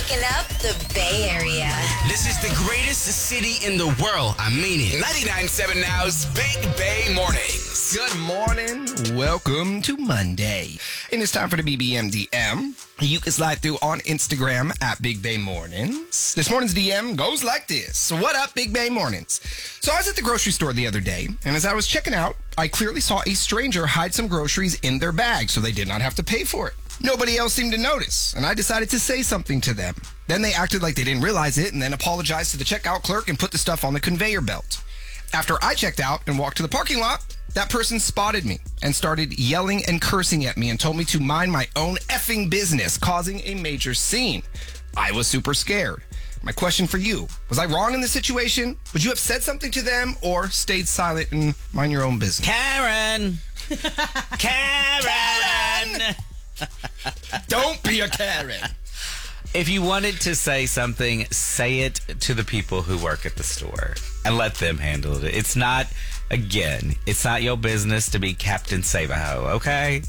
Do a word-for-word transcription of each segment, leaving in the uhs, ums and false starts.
Waking up the Bay Area. This is the greatest city in the world. I mean it. ninety-nine point seven Now's Big Bay Mornings. Good morning. Welcome to Monday. And it's time for the B B M D M. You can slide through on Instagram at Big Bay Mornings. This morning's D M goes like this. What up, Big Bay Mornings? So I was at the grocery store the other day, and as I was checking out, I clearly saw a stranger hide some groceries in their bag so they did not have to pay for it. Nobody else seemed to notice, and I decided to say something to them. Then they acted like they didn't realize it and then apologized to the checkout clerk and put the stuff on the conveyor belt. After I checked out and walked to the parking lot, that person spotted me and started yelling and cursing at me and told me to mind my own effing business, causing a major scene. I was super scared. My question for you, was I wrong in this situation? Would you have said something to them or stayed silent and mind your own business? Karen! Karen! Don't be a Karen. If you wanted to say something, say it to the people who work at the store and let them handle it. It's not, again, it's not your business to be Captain Save-A-Ho, okay?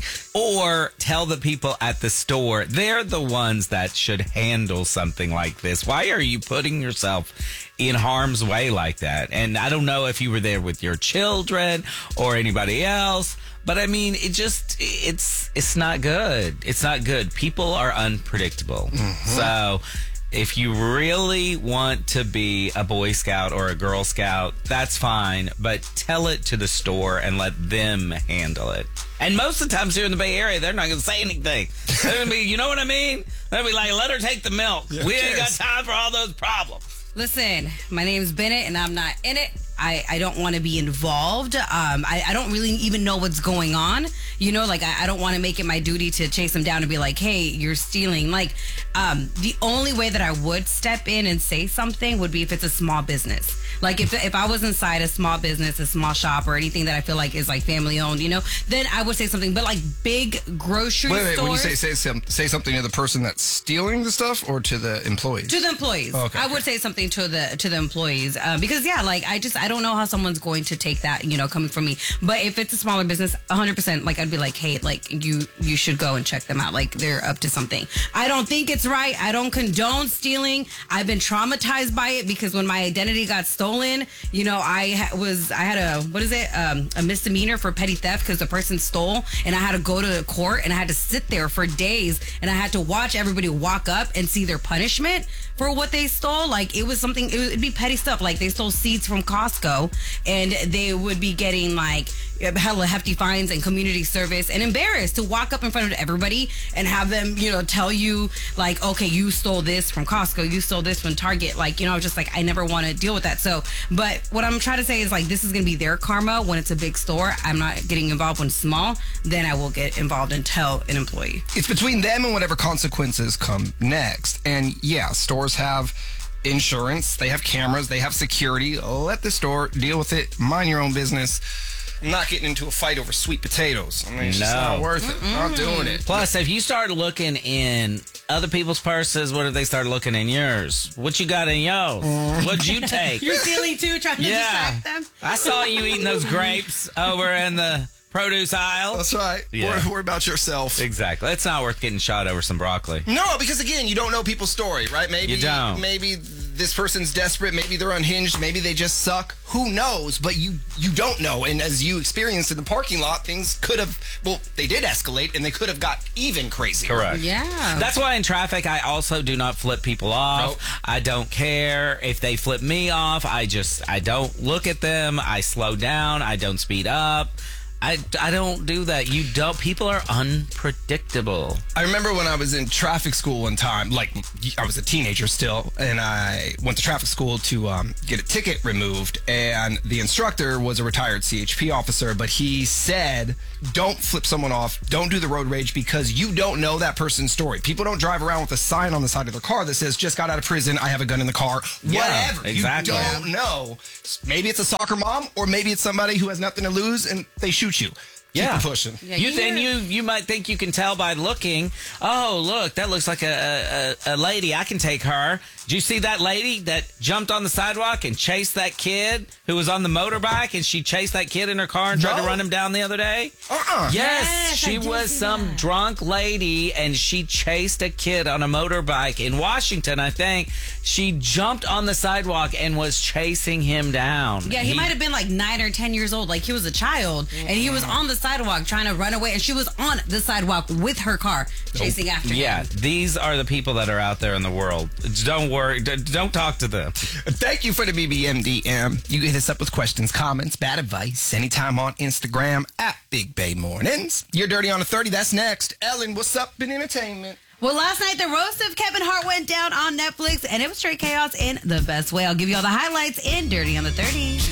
Or tell the people at the store, they're the ones that should handle something like this. Why are you putting yourself in harm's way like that? And I don't know if you were there with your children or anybody else, but I mean, it just, it's it's not good. It's not good. People are unpredictable. Mm-hmm. So if you really want to be a Boy Scout or a Girl Scout, that's fine. But tell it to the store and let them handle it. And most of the times here in the Bay Area, they're not going to say anything. They're going to be, you know what I mean? They'll be like, let her take the milk. Yeah, we ain't got time for all those problems. Listen, my name's Bennett, and I'm not in it. I, I don't want to be involved. Um, I, I don't really even know what's going on. You know, like, I, I don't want to make it my duty to chase them down and be like, hey, you're stealing. Like, um, the only way that I would step in and say something would be if it's a small business. Like, if if I was inside a small business, a small shop, or anything that I feel like is, like, family-owned, you know, then I would say something. But, like, big grocery wait, wait, stores... when you say, say, some, say something to the person that's stealing the stuff or to the employees? To the employees. Oh, okay, I okay. would say something to the to the employees. Uh, because, yeah, like, I just... I don't know how someone's going to take that, you know, coming from me. But if it's a smaller business, one hundred percent, like, I'd be like, hey, like, you you should go and check them out. Like, they're up to something. I don't think it's right. I don't condone stealing. I've been traumatized by it because when my identity got stolen, you know, I ha- was, I had a, what is it, um, a misdemeanor for petty theft because the person stole, and I had to go to court, and I had to sit there for days, and I had to watch everybody walk up and see their punishment for what they stole. Like, it was something, it would it'd be petty stuff. Like, they stole seeds from Costco, and they would be getting, like, hella hefty fines and community service, and embarrassed to walk up in front of everybody and have them, you know, tell you, like, okay, you stole this from Costco, you stole this from Target. Like, you know, just like, I never want to deal with that. So, but what I'm trying to say is, like, this is going to be their karma when it's a big store. I'm not getting involved when it's small. Then I will get involved and tell an employee. It's between them and whatever consequences come next. And yeah, stores have insurance, they have cameras, they have security. Let the store deal with it. Mind your own business. I'm not getting into a fight over sweet potatoes. I mean, it's no. just not worth it. Mm-mm. Not doing it. Plus, if you start looking in other people's purses, what if they start looking in yours? What you got in yours? Mm. What'd you take? You're stealing too, trying to yeah. distract them. I saw you eating those grapes over in the produce aisle. That's right. Yeah. Worry, worry about yourself. Exactly. It's not worth getting shot over some broccoli. No, because again, you don't know people's story, right? Maybe You don't. Maybe this person's desperate. Maybe they're unhinged. Maybe they just suck. Who knows? But you you don't know. And as you experienced in the parking lot, things could have, well, they did escalate, and they could have got even crazier. Correct. Yeah. That's why in traffic, I also do not flip people off. Nope. I don't care if they flip me off. I just, I don't look at them. I slow down. I don't speed up. I, I don't do that. You don't. People are unpredictable. I remember when I was in traffic school one time, like I was a teenager still, and I went to traffic school to um, get a ticket removed, and the instructor was a retired C H P officer, but he said, don't flip someone off, don't do the road rage, because you don't know that person's story. People don't drive around with a sign on the side of their car that says, just got out of prison, I have a gun in the car, Yeah, whatever. exactly. You don't know. Maybe it's a soccer mom, or maybe it's somebody who has nothing to lose, and they shoot you. Yeah, it pushing. Yeah, you you then hear- you you might think you can tell by looking. Oh, look, that looks like a, a a lady. I can take her. Did you see that lady that jumped on the sidewalk and chased that kid who was on the motorbike, and she chased that kid in her car and tried No. to run him down the other day? Uh-uh. Yes, Yes, I she did was see some that. drunk lady, and she chased a kid on a motorbike in Washington, I think. She jumped on the sidewalk and was chasing him down. Yeah, he, might have been like nine or ten years old, like he was a child, and he was on the sidewalk trying to run away, and she was on the sidewalk with her car chasing after him. Yeah, these are the people that are out there in the world. Don't worry. D- don't talk to them. Thank you for the B B M D M. You can hit us up with questions, comments, bad advice anytime on Instagram at Big Bay Mornings. You're Dirty on the thirty. That's next. Ellen, what's up in entertainment? Well, last night, the roast of Kevin Hart went down on Netflix, and it was straight chaos in the best way. I'll give you all the highlights in Dirty on the thirty.